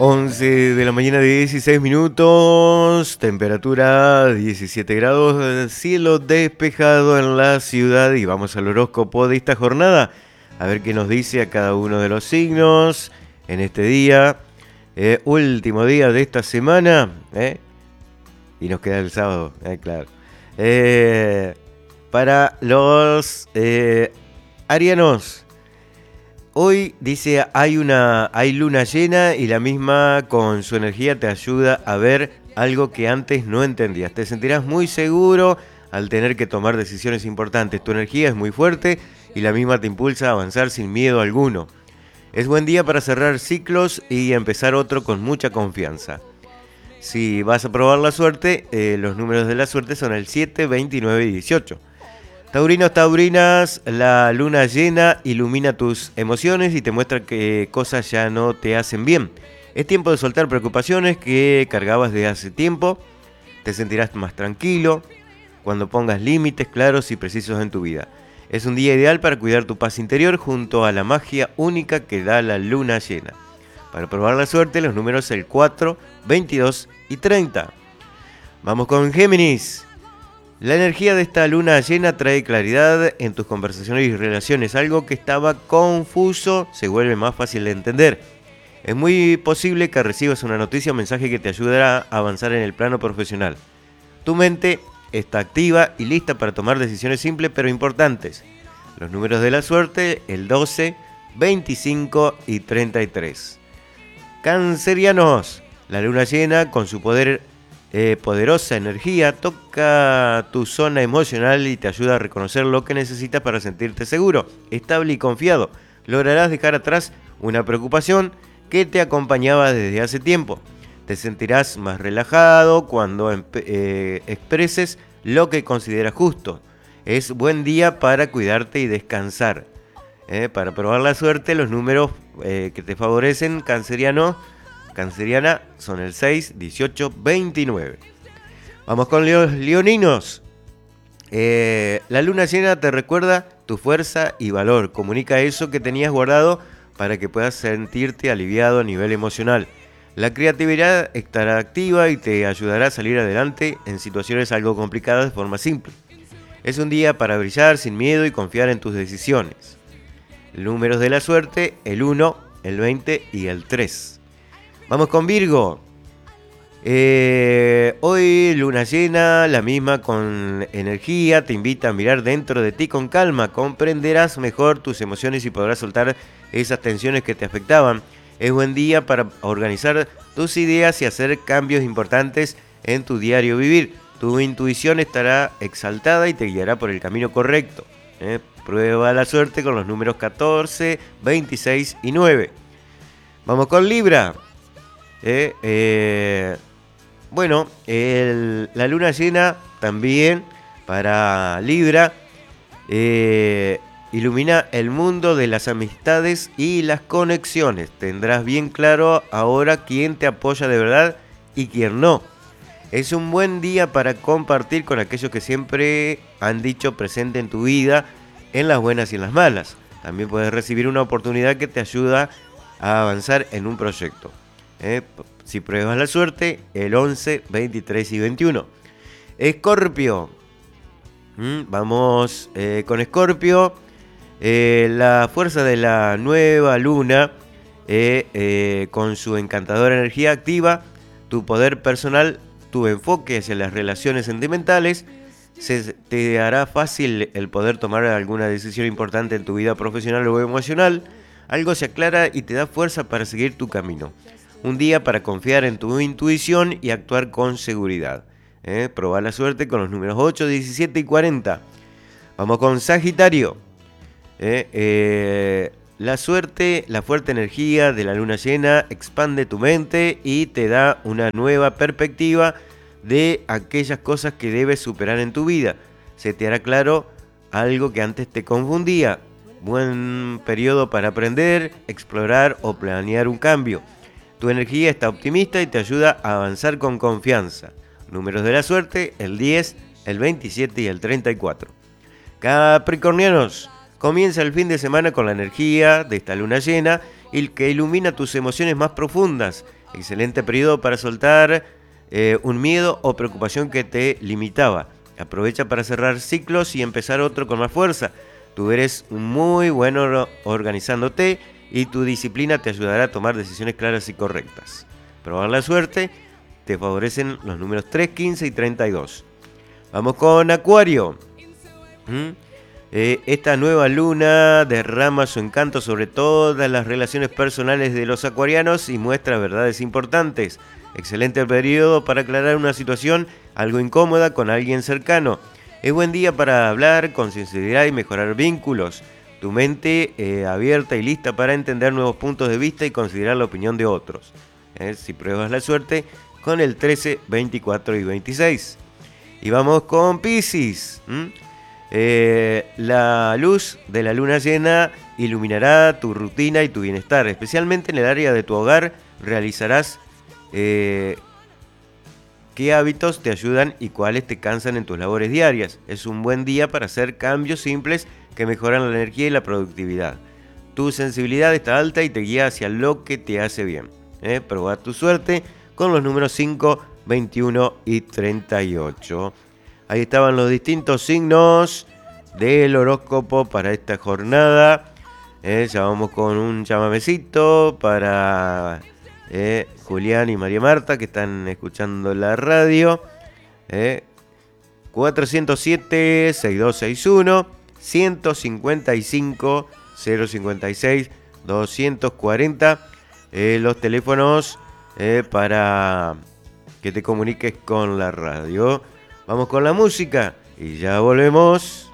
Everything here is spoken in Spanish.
11 de la mañana, 16 minutos, temperatura 17 grados, cielo despejado en la ciudad y vamos al horóscopo de esta jornada, a ver qué nos dice a cada uno de los signos en este día, último día de esta semana, y nos queda el sábado, claro. Para los arianos. Hoy dice hay luna llena y la misma con su energía te ayuda a ver algo que antes no entendías. Te sentirás muy seguro al tener que tomar decisiones importantes. Tu energía es muy fuerte y la misma te impulsa a avanzar sin miedo alguno. Es buen día para cerrar ciclos y empezar otro con mucha confianza. Si vas a probar la suerte, los números de la suerte son el 7, 29 y 18. Taurinos, taurinas, la luna llena ilumina tus emociones y te muestra que cosas ya no te hacen bien. Es tiempo de soltar preocupaciones que cargabas de hace tiempo. Te sentirás más tranquilo cuando pongas límites claros y precisos en tu vida. Es un día ideal para cuidar tu paz interior junto a la magia única que da la luna llena. Para probar la suerte, los números el 4, 22 y 30. Vamos con Géminis. La energía de esta luna llena trae claridad en tus conversaciones y relaciones. Algo que estaba confuso se vuelve más fácil de entender. Es muy posible que recibas una noticia o mensaje que te ayudará a avanzar en el plano profesional. Tu mente está activa y lista para tomar decisiones simples pero importantes. Los números de la suerte, el 12, 25 y 33. Cancerianos. La luna llena con su poderosa energía toca tu zona emocional y te ayuda a reconocer lo que necesitas para sentirte seguro, estable y confiado. Lograrás dejar atrás una preocupación que te acompañaba desde hace tiempo. Te sentirás más relajado cuando expreses lo que consideras justo. Es buen día para cuidarte y descansar. Para probar la suerte, los números que te favorecen, canceriana, son el 6, 18, 29. Vamos con los leoninos. La luna llena te recuerda tu fuerza y valor. Comunica eso que tenías guardado para que puedas sentirte aliviado a nivel emocional. La creatividad estará activa y te ayudará a salir adelante en situaciones algo complicadas de forma simple. Es un día para brillar sin miedo y confiar en tus decisiones. Números de la suerte, el 1, el 20 y el 3. Vamos con Virgo. Hoy luna llena, la misma con energía, te invita a mirar dentro de ti con calma. Comprenderás mejor tus emociones y podrás soltar esas tensiones que te afectaban. Es buen día para organizar tus ideas y hacer cambios importantes en tu diario vivir. Tu intuición estará exaltada y te guiará por el camino correcto. Prueba la suerte con los números 14, 26 y 9. Vamos con Libra. La luna llena también para Libra ilumina el mundo de las amistades y las conexiones. Tendrás bien claro ahora quién te apoya de verdad y quién no. Es un buen día para compartir con aquellos que siempre han dicho presente en tu vida, en las buenas y en las malas. También puedes recibir una oportunidad que te ayuda a avanzar en un proyecto. Si pruebas la suerte, el 11, 23 y 21. Escorpio. Vamos con Escorpio. La fuerza de la nueva luna, con su encantadora energía activa, tu poder personal, tu enfoque hacia las relaciones sentimentales, te hará fácil el poder tomar alguna decisión importante en tu vida profesional o emocional. Algo se aclara y te da fuerza para seguir tu camino. Un día para confiar en tu intuición y actuar con seguridad. Proba la suerte con los números 8, 17 y 40. Vamos con Sagitario. La suerte, la fuerte energía de la luna llena expande tu mente y te da una nueva perspectiva de aquellas cosas que debes superar en tu vida. Se te hará claro algo que antes te confundía. Buen periodo para aprender, explorar o planear un cambio. Tu energía está optimista y te ayuda a avanzar con confianza. Números de la suerte, el 10, el 27 y el 34. Capricornianos, comienza el fin de semana con la energía de esta luna llena y que ilumina tus emociones más profundas. Excelente periodo para soltar un miedo o preocupación que te limitaba. Aprovecha para cerrar ciclos y empezar otro con más fuerza. Tú eres muy bueno organizándote y tu disciplina te ayudará a tomar decisiones claras y correctas. Probar la suerte te favorecen los números 3, 15 y 32. Vamos con Acuario. Esta nueva luna derrama su encanto sobre todas las relaciones personales de los acuarianos y muestra verdades importantes. Excelente periodo para aclarar una situación algo incómoda con alguien cercano. Es buen día para hablar con sinceridad y mejorar vínculos. Tu mente abierta y lista para entender nuevos puntos de vista y considerar la opinión de otros. Si pruebas la suerte con el 13, 24 y 26. Y vamos con Piscis. La luz de la luna llena iluminará tu rutina y tu bienestar. Especialmente en el área de tu hogar realizarás qué hábitos te ayudan y cuáles te cansan en tus labores diarias. Es un buen día para hacer cambios simples que mejoran la energía y la productividad. Tu sensibilidad está alta y te guía hacia lo que te hace bien. Proba tu suerte con los números 5, 21 y 38. Ahí estaban los distintos signos del horóscopo para esta jornada. Ya vamos con un chamamecito para Julián y María Marta, que están escuchando la radio. 407-6261, 155-056-240. Los teléfonos para que te comuniques con la radio. Vamos con la música y ya volvemos.